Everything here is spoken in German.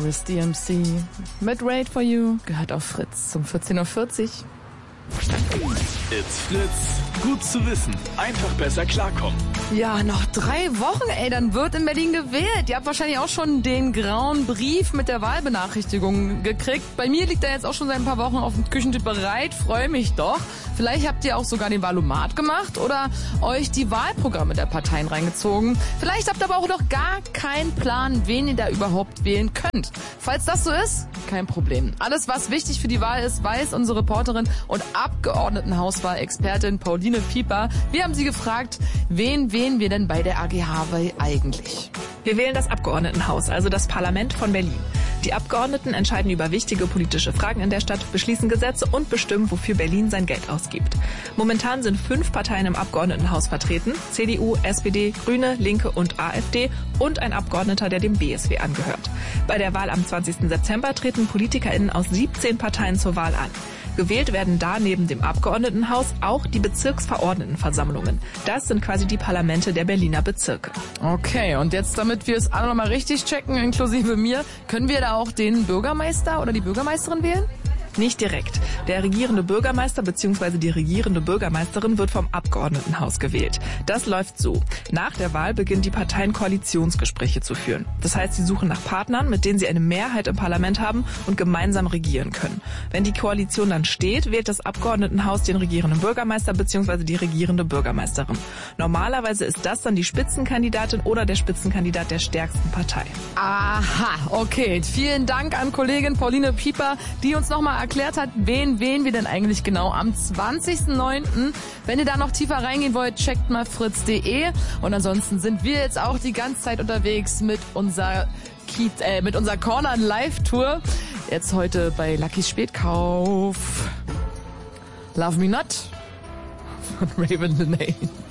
Chris DMC mit Wait For You gehört auf Fritz um 14.40 Uhr. It's Fritz. Gut zu wissen. Einfach besser klarkommen. Ja, noch 3 Wochen, dann wird in Berlin gewählt. Ihr habt wahrscheinlich auch schon den grauen Brief mit der Wahlbenachrichtigung gekriegt. Bei mir liegt er jetzt auch schon seit ein paar Wochen auf dem Küchentisch bereit. Freue mich doch. Vielleicht habt ihr auch sogar den Wahlomat gemacht oder euch die Wahlprogramme der Parteien reingezogen. Vielleicht habt ihr aber auch noch gar keinen Plan, wen ihr da überhaupt wählen könnt. Falls das so ist, kein Problem. Alles, was wichtig für die Wahl ist, weiß unsere Reporterin und Abgeordnetenhauswahl-Expertin Pauline Pieper. Wir haben sie gefragt, wen wählen wir denn bei der AGH-Wahl eigentlich? Wir wählen das Abgeordnetenhaus, also das Parlament von Berlin. Die Abgeordneten entscheiden über wichtige politische Fragen in der Stadt, beschließen Gesetze und bestimmen, wofür Berlin sein Geld ausgibt. Momentan sind 5 Parteien im Abgeordnetenhaus vertreten: CDU, SPD, Grüne, Linke und AfD und ein Abgeordneter, der dem BSW angehört. Bei der Wahl am 20. September treten PolitikerInnen aus 17 Parteien zur Wahl an. Gewählt werden da neben dem Abgeordnetenhaus auch die Bezirksverordnetenversammlungen. Das sind quasi die Parlamente der Berliner Bezirke. Okay, und jetzt, damit wir es alle nochmal richtig checken, inklusive mir, können wir da auch den Bürgermeister oder die Bürgermeisterin wählen? Nicht direkt. Der regierende Bürgermeister bzw. die regierende Bürgermeisterin wird vom Abgeordnetenhaus gewählt. Das läuft so. Nach der Wahl beginnen die Parteien Koalitionsgespräche zu führen. Das heißt, sie suchen nach Partnern, mit denen sie eine Mehrheit im Parlament haben und gemeinsam regieren können. Wenn die Koalition dann steht, wählt das Abgeordnetenhaus den regierenden Bürgermeister bzw. die regierende Bürgermeisterin. Normalerweise ist das dann die Spitzenkandidatin oder der Spitzenkandidat der stärksten Partei. Aha, okay. Vielen Dank an Kollegin Pauline Pieper, die uns nochmal erklärt hat, wen wählen wir denn eigentlich genau am 20.09. Wenn ihr da noch tiefer reingehen wollt, checkt mal fritz.de. Und ansonsten sind wir jetzt auch die ganze Zeit unterwegs mit unserer Corner Live Tour. Jetzt heute bei Luckys Spätkauf. Love Me Not von Raven Lene.